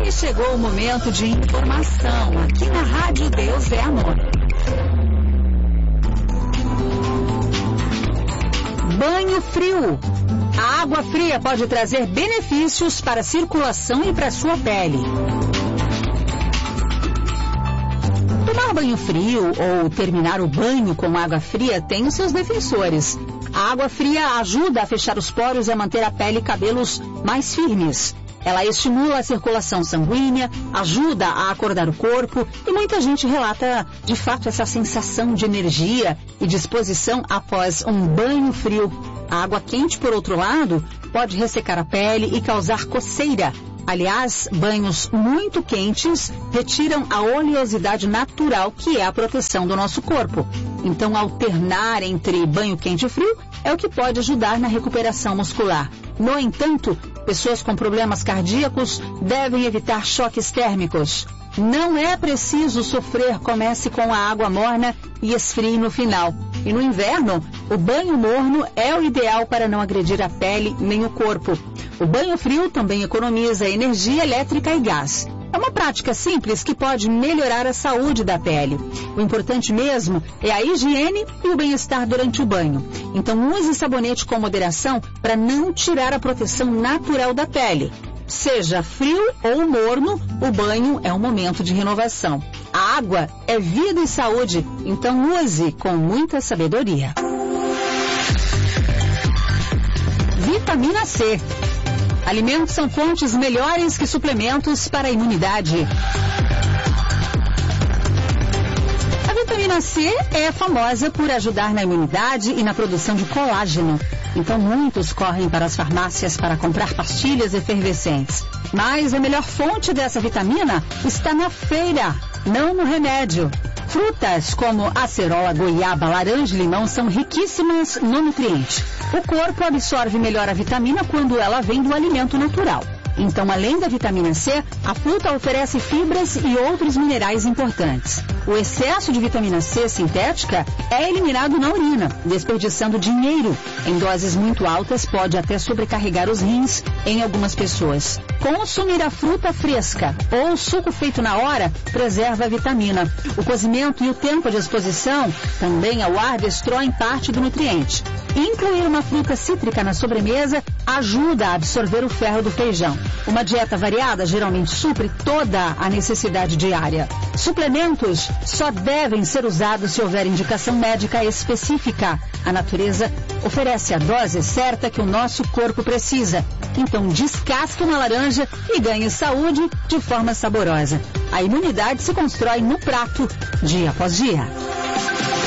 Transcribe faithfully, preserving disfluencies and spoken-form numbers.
E chegou o momento de informação aqui na Rádio Deus é Amor. Banho frio. A água fria pode trazer benefícios para a circulação e para a sua pele. Tomar banho frio ou terminar o banho com água fria tem os seus defensores. A água fria ajuda a fechar os poros e a manter a pele e cabelos mais firmes. Ela estimula a circulação sanguínea, ajuda a acordar o corpo e muita gente relata, de fato, essa sensação de energia e disposição após um banho frio. A água quente, por outro lado, pode ressecar a pele e causar coceira. Aliás, banhos muito quentes retiram a oleosidade natural, que é a proteção do nosso corpo. Então, alternar entre banho quente e frio é o que pode ajudar na recuperação muscular. No entanto, pessoas com problemas cardíacos devem evitar choques térmicos. Não é preciso sofrer, comece com a água morna e esfrie no final. E no inverno, o banho morno é o ideal para não agredir a pele nem o corpo. O banho frio também economiza energia elétrica e gás. É uma prática simples que pode melhorar a saúde da pele. O importante mesmo é a higiene e o bem-estar durante o banho. Então use sabonete com moderação para não tirar a proteção natural da pele. Seja frio ou morno, o banho é um momento de renovação. A água é vida e saúde, então use com muita sabedoria. Vitamina C. Alimentos são fontes melhores que suplementos para a imunidade. A vitamina C é famosa por ajudar na imunidade e na produção de colágeno. Então muitos correm para as farmácias para comprar pastilhas efervescentes. Mas a melhor fonte dessa vitamina está na feira, não no remédio. Frutas como acerola, goiaba, laranja e limão são riquíssimas no nutriente. O corpo absorve melhor a vitamina quando ela vem do alimento natural. Então, além da vitamina C, a fruta oferece fibras e outros minerais importantes. O excesso de vitamina C sintética é eliminado na urina, desperdiçando dinheiro. Em doses muito altas, pode até sobrecarregar os rins em algumas pessoas. Consumir a fruta fresca ou suco feito na hora preserva a vitamina. O cozimento e o tempo de exposição também ao ar destroem parte do nutriente. Incluir uma fruta cítrica na sobremesa ajuda a absorver o ferro do feijão. Uma dieta variada geralmente supre toda a necessidade diária. Suplementos só devem ser usados se houver indicação médica específica. A natureza oferece a dose certa que o nosso corpo precisa. Então descasque uma laranja e ganhe saúde de forma saborosa. A imunidade se constrói no prato, dia após dia.